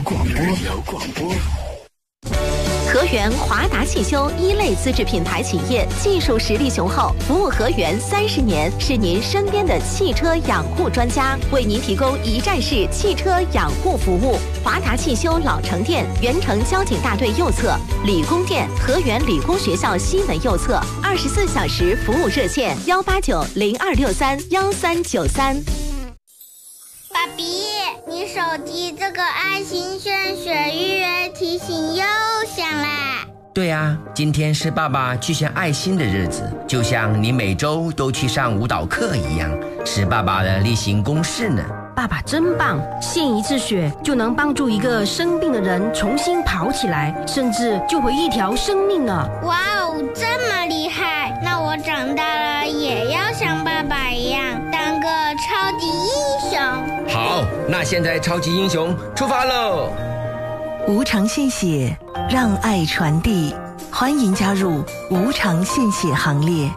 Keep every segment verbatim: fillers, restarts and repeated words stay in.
广播，有广播。 河源华达汽修一类资质品牌企业，技术实力雄厚，服务河源三十年，是您身边的汽车养护专家，为您提供一站式汽车养护服务。华达汽修老城店，原城交警大队右侧；理工店，河源理工学校西门右侧。二十四小时服务热线：幺八九零二六三幺三九三。 爸比，你手机这个爱心献血预约提醒又响啦。 对啊，今天是爸爸去献爱心的日子，就像你每周都去上舞蹈课一样，是爸爸的例行公事呢。 爸爸真棒，献一次血就能帮助一个生病的人重新跑起来，甚至救回一条生命呢。 哇哦，这么厉害！那我长大了也要像爸爸一样当个超级英雄。 好，那现在超级英雄出发喽！ 无偿献血，让爱传递，欢迎加入无偿献血行列。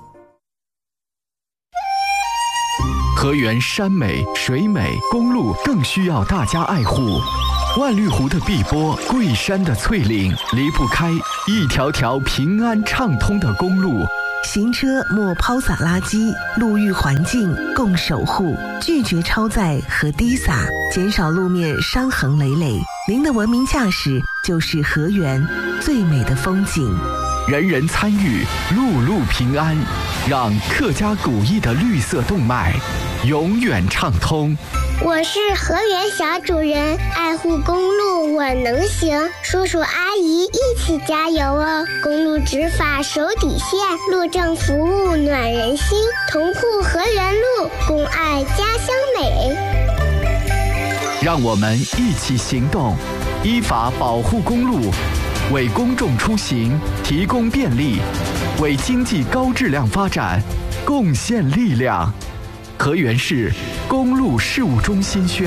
河源山美水美，公路更需要大家爱护。万绿湖的碧波，桂山的翠岭，离不开一条条平安畅通的公路。 行车莫抛洒垃圾，路域环境共守护，拒绝超载和滴洒，减少路面伤痕累累。您的文明驾驶就是河源最美的风景。 人人参与，路路平安，让客家古意的绿色动脉永远畅通。 我是河源小主人，爱护公路我能行，叔叔阿姨一起加油哦！公路执法手底线，路政服务暖人心，同护河源路，共爱家乡美。 让我们一起行动，依法保护公路，为公众出行提供便利，为经济高质量发展贡献力量。河源市公路事务中心宣。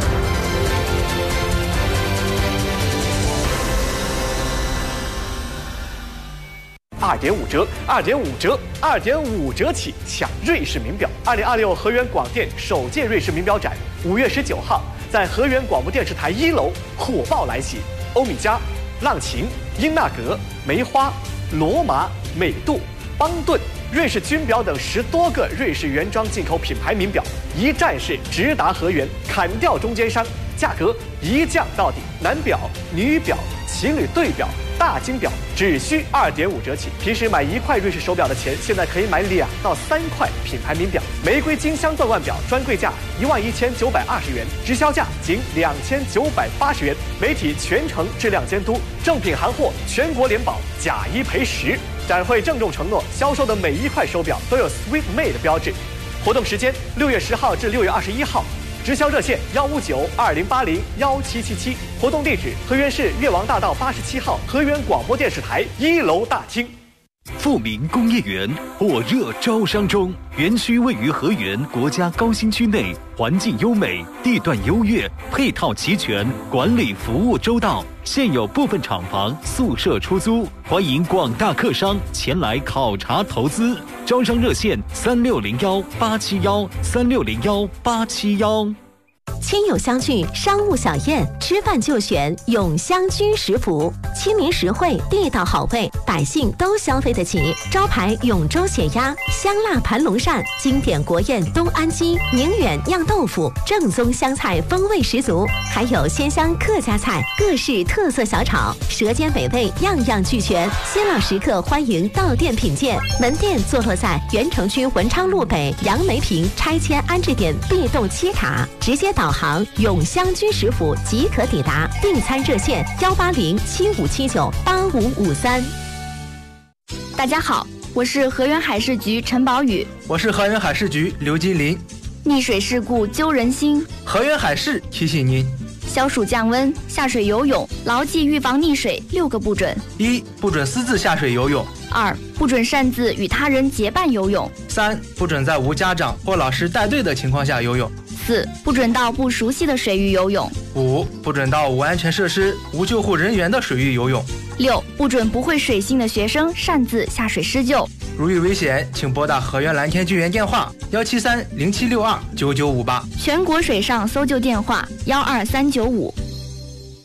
二点五折，二点五折，二点五折起抢瑞士名表！二零二六河源广电首届瑞士名表展，五月十九号在河源广播电视台一楼火爆来袭，欧米茄、浪琴、英纳格、梅花、罗马、美度、邦顿、瑞士军表等十多个瑞士原装进口品牌名表，一站式直达河源，砍掉中间商，价格一降到底。男表、女表、情侣对表、大金表只需二点五折起。平时买一块瑞士手表的钱，现在可以买两到三块品牌名表。玫瑰金镶钻腕表专柜价一万一千九百二十元，直销价仅两千九百八十元。媒体全程质量监督，正品行货全国联保，假一赔十。展会郑重承诺，销售的每一块手表都有 Sweet Made 的标志。活动时间六月十号至六月二十一号，直销热线幺五九二零八零幺七七七。活动地址：河源市越王大道八十七号河源广播电视台一楼大厅。 富民工业园火热招商中，园区位于河源国家高新区内，环境优美，地段优越，配套齐全，管理服务周到。现有部分厂房、宿舍出租，欢迎广大客商前来考察投资。招商热线：三六零幺八七幺三六零幺八七幺。 亲友相聚，商务小宴，吃饭就选永香居食府，亲民实惠，地道好味，百姓都消费得起。招牌永州血鸭、香辣盘龙鳝，经典国宴东安鸡、宁远酿豆腐，正宗湘菜风味十足，还有鲜香客家菜，各式特色小炒，舌尖美味，样样俱全。新老食客欢迎到店品鉴。门店坐落在原城区文昌路北杨梅坪拆迁安置点 B 栋七卡，直接导航永香居食府即可抵达。订餐热线幺八零七五七九八五五三。 大家好，我是河源海事局陈宝宇。 我是河源海事局刘金林。 溺水事故揪人心， 河源海事提醒您： 消暑降温，下水游泳，牢记预防溺水六个不准： 一、不准私自下水游泳； 二、不准擅自与他人结伴游泳； 三、不准在无家长或老师带队的情况下游泳； 四、不准到不熟悉的水域游泳； 五、不准到无安全设施、无救护人员的水域游泳； 六、不准不会水性的学生擅自下水施救。 如遇危险，请拨打河源蓝天救援电话幺七三零七六二九九五八， 全国水上搜救电话幺二三九五。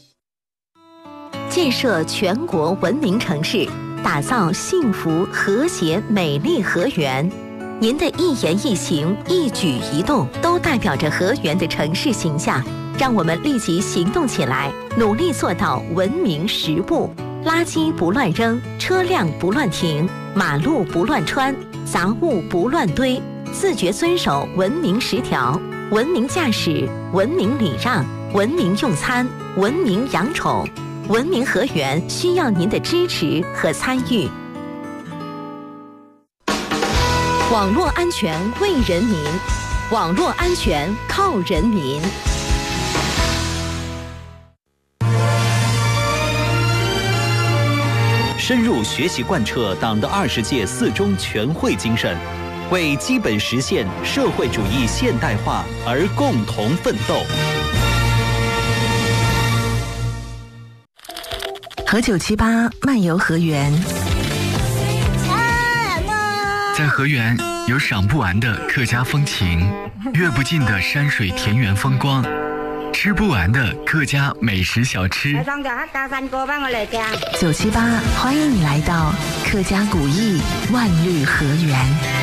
建设全国文明城市，打造幸福和谐美丽河源。您的一言一行、一举一动都代表着河源的城市形象。让我们立即行动起来，努力做到文明十不：垃圾不乱扔，车辆不乱停，马路不乱穿，杂物不乱堆，自觉遵守文明十条。文明驾驶，文明礼让，文明用餐，文明养宠。文明河源需要您的支持和参与。网络安全为人民，网络安全靠人民。 深入学习贯彻党的二十届四中全会精神，为基本实现社会主义现代化而共同奋斗。 和九七八漫游河源， 在河源有赏不完的客家风情，阅不尽的山水田园风光，吃不完的客家美食小吃。 九七八欢迎你来到客家古艺万绿河源。